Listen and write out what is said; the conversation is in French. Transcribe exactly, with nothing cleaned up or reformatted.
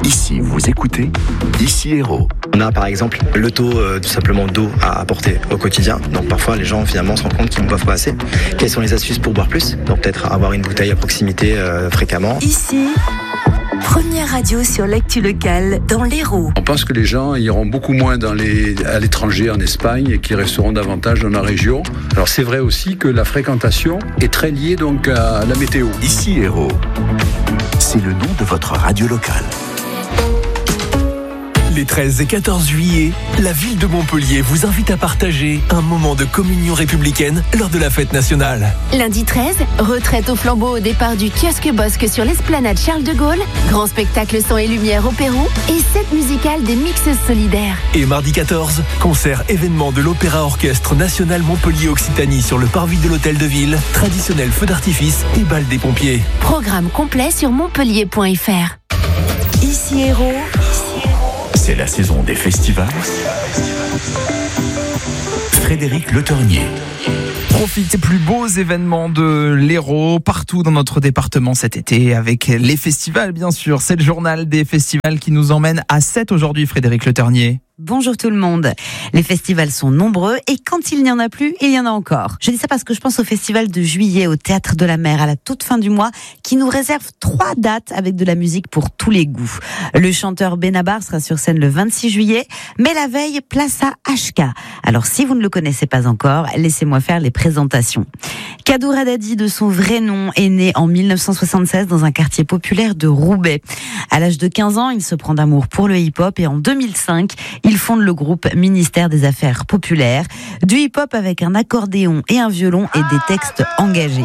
Ici, vous écoutez Ici Héros. On a par exemple le taux euh, tout simplement d'eau à apporter au quotidien. Donc parfois les gens finalement se rendent compte qu'ils ne boivent pas assez. Quelles sont les astuces pour boire plus? Donc peut-être avoir une bouteille à proximité euh, fréquemment. Ici, première radio sur l'actu locale dans l'Hérault. On pense que les gens iront beaucoup moins dans les, à l'étranger, en Espagne, et qu'ils resteront davantage dans la région. Alors c'est vrai aussi que la fréquentation est très liée donc à la météo. Ici Héros, c'est le nom de votre radio locale. Les treize et quatorze juillet, la ville de Montpellier vous invite à partager un moment de communion républicaine lors de la fête nationale. Lundi treize, retraite au flambeau au départ du kiosque Bosque sur l'esplanade Charles de Gaulle, grand spectacle son et lumière au Pérou et set musical des Mixes Solidaires. Et mardi quatorze, concert événement de l'Opéra Orchestre National Montpellier-Occitanie sur le parvis de l'Hôtel de Ville, traditionnel feu d'artifice et bal des pompiers. Programme complet sur montpellier point f r. Ici Héros. C'est la saison des festivals. Frédéric Le Ternier. Profitez des plus beaux événements de l'Hérault partout dans notre département cet été avec les festivals bien sûr. C'est le journal des festivals qui nous emmène à sept aujourd'hui, Frédéric Le Ternier. Bonjour tout le monde. Les festivals sont nombreux et quand il n'y en a plus, il y en a encore. Je dis ça parce que je pense au festival de juillet au Théâtre de la Mer à la toute fin du mois qui nous réserve trois dates avec de la musique pour tous les goûts. Le chanteur Benabar sera sur scène le vingt-six juillet, mais la veille, place à H K. Alors si vous ne le connaissez pas encore, laissez-moi faire les présentations. Kadour Haddadi, de son vrai nom, est né en mille neuf cent soixante-seize dans un quartier populaire de Roubaix. À l'âge de quinze ans, il se prend d'amour pour le hip-hop et en deux mille cinq, il fonde le groupe Ministère des Affaires Populaires, du hip-hop avec un accordéon et un violon et des textes engagés.